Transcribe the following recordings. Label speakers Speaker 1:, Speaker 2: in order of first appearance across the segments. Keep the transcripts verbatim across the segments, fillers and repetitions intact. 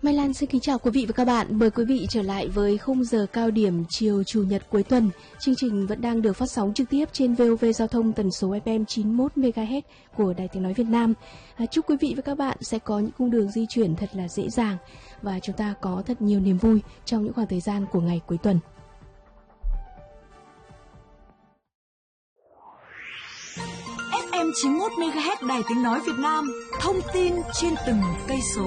Speaker 1: Mai Lan xin kính chào quý vị và các bạn. Mời quý vị trở lại với khung giờ cao điểm chiều Chủ nhật cuối tuần. Chương trình vẫn đang được phát sóng trực tiếp trên vê o vê Giao thông tần số ép em chín mươi mốt mê ga héc của Đài Tiếng Nói Việt Nam. À, chúc quý vị và các bạn sẽ có những cung đường di chuyển thật là dễ dàng và chúng ta có thật nhiều niềm vui trong những khoảng thời gian của ngày cuối tuần.
Speaker 2: ép em chín mươi mốt mê ga héc Đài Tiếng Nói Việt Nam, thông tin trên từng cây số.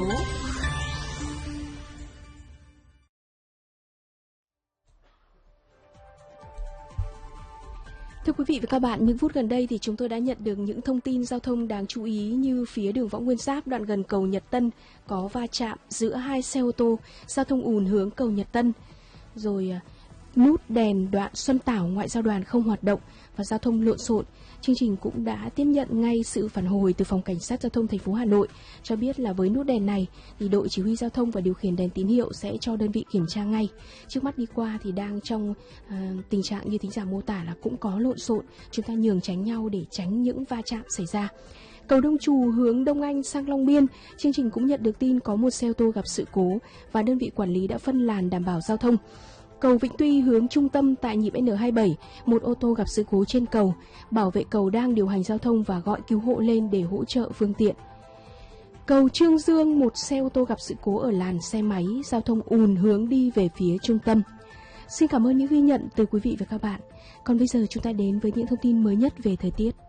Speaker 1: Thưa quý vị và các bạn, những phút gần đây thì chúng tôi đã nhận được những thông tin giao thông đáng chú ý như phía đường Võ Nguyên Giáp đoạn gần cầu Nhật Tân có va chạm giữa hai xe ô tô, giao thông ùn hướng cầu Nhật Tân. Rồi nút đèn đoạn Xuân Tảo ngoại giao đoàn không hoạt động và giao thông lộn xộn. Chương trình cũng đã tiếp nhận ngay sự phản hồi từ phòng cảnh sát giao thông thành phố Hà Nội cho biết là với nút đèn này thì đội chỉ huy giao thông và điều khiển đèn tín hiệu sẽ cho đơn vị kiểm tra ngay. Trước mắt đi qua thì đang trong uh, tình trạng như thính giả mô tả là cũng có lộn xộn, chúng ta nhường tránh nhau để tránh những va chạm xảy ra. Cầu Đông Trù hướng Đông Anh sang Long Biên, chương trình cũng nhận được tin có một xe ô tô gặp sự cố và đơn vị quản lý đã phân làn đảm bảo giao thông. Cầu Vĩnh Tuy hướng trung tâm tại nhịp en hai bảy, một ô tô gặp sự cố trên cầu, bảo vệ cầu đang điều hành giao thông và gọi cứu hộ lên để hỗ trợ phương tiện. Cầu Trương Dương, một xe ô tô gặp sự cố ở làn xe máy, giao thông ùn hướng đi về phía trung tâm. Xin cảm ơn những ghi nhận từ quý vị và các bạn. Còn bây giờ chúng ta đến với những thông tin mới nhất về thời tiết.